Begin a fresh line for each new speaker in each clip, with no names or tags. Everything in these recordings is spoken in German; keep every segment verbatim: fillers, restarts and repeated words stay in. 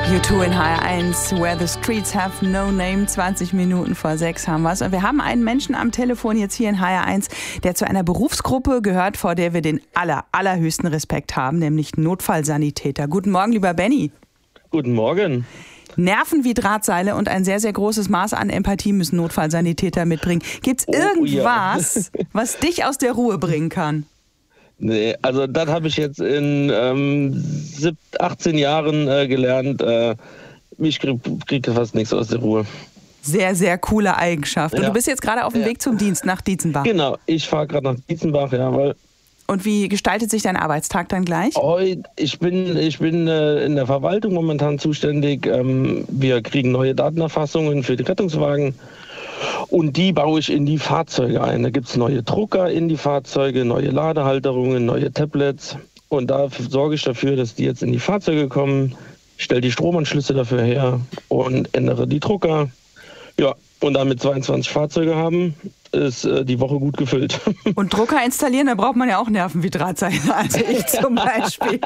U zwei in H R eins, Where the Streets Have No Name, zwanzig Minuten vor sechs haben wir es. Und wir haben einen Menschen am Telefon jetzt hier in H R eins, der zu einer Berufsgruppe gehört, vor der wir den aller, allerhöchsten Respekt haben, nämlich Notfallsanitäter. Guten Morgen, lieber Benny.
Guten Morgen.
Nerven wie Drahtseile und ein sehr, sehr großes Maß an Empathie müssen Notfallsanitäter mitbringen. Gibt's
Oh,
irgendwas,
ja.
was dich aus der Ruhe bringen kann?
Nee, also das habe ich jetzt in ähm, achtzehn Jahren äh, gelernt. Äh, ich kriege krieg fast nichts aus der Ruhe.
Sehr, sehr coole Eigenschaft. Und
Ja.
du bist jetzt gerade auf dem
Ja.
Weg zum Dienst nach Dietzenbach.
Genau, ich fahre gerade nach Dietzenbach, ja, weil
Und wie gestaltet sich dein Arbeitstag dann gleich?
oh, ich bin, ich bin äh, in der Verwaltung momentan zuständig. Ähm, wir kriegen neue Datenerfassungen für die Rettungswagen. Und die baue ich in die Fahrzeuge ein. Da gibt es neue Drucker in die Fahrzeuge, neue Ladehalterungen, neue Tablets. Und da sorge ich dafür, dass die jetzt in die Fahrzeuge kommen, stelle die Stromanschlüsse dafür her und ändere die Drucker. Ja, und damit zweiundzwanzig Fahrzeuge haben, ist äh, die Woche gut gefüllt.
Und Drucker installieren, da braucht man ja auch Nerven wie Drahtseile. Also ich zum Beispiel.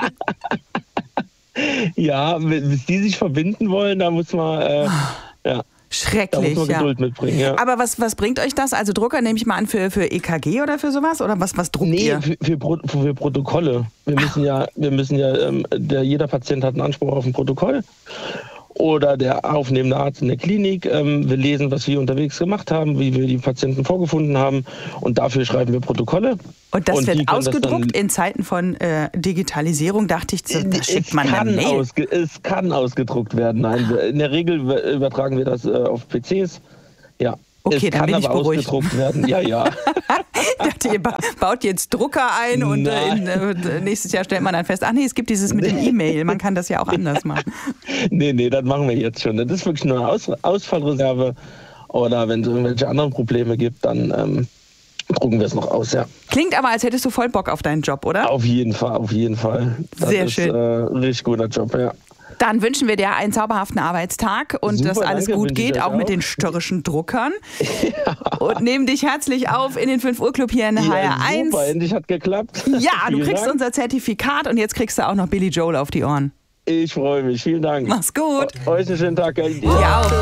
Ja, bis die sich verbinden wollen, da muss man... Äh, ja. Da muss
Schrecklich,
man
ja.
Geduld mitbringen, ja.
Aber was, was bringt euch das? Also Drucker nehme ich mal an für, für E K G oder für sowas? Oder was, was druckt
Nee,
ihr?
für, für, Pro, für Protokolle. Wir müssen ja, wir müssen ja ähm, der, jeder Patient hat einen Anspruch auf ein Protokoll. Oder der aufnehmende Arzt in der Klinik. Ähm, wir lesen, was wir unterwegs gemacht haben, wie wir die Patienten vorgefunden haben. Und dafür schreiben wir Protokolle.
Und das
Und die
wird
können das
ausgedruckt
dann-
in Zeiten von äh, Digitalisierung, dachte ich, das das schickt
es,
man eine
kann
Mail.
ausge, es kann ausgedruckt werden. Nein, in der Regel übertragen wir das äh, auf P Cs. Ja.
Okay,
es
dann
kann
bin ich
aber
beruhigt.
ausgedruckt werden. Ja, ja.
Ich dachte, ihr ba- baut jetzt Drucker ein und äh, in,
Nein.
äh, nächstes Jahr stellt man dann fest, ach nee, es gibt dieses mit dem E-Mail, man kann das ja auch anders machen.
Nee, nee, das machen wir jetzt schon. Das ist wirklich nur eine Aus Ausfallreserve. Oder wenn es irgendwelche anderen Probleme gibt, dann ähm, drucken wir es noch aus, ja.
Klingt aber, als hättest du voll Bock auf deinen Job, oder?
Auf jeden Fall, auf jeden Fall. Das
Sehr
ist,
schön.
Äh, ein richtig guter Job, ja.
Dann wünschen wir dir einen zauberhaften Arbeitstag und
Super,
dass alles
danke,
gut
wünsche ich
geht,
euch
auch mit
auch.
den störrischen Druckern. Und nehmen dich herzlich auf in den fünf Uhr Club hier in H R eins.
Super, endlich hat geklappt.
Ja, du
Vielen
kriegst
Dank.
unser Zertifikat und jetzt kriegst du auch noch Billy Joel auf die Ohren.
Ich freue mich, vielen Dank.
Mach's gut.
Euch einen schönen Tag.
Ja, auch.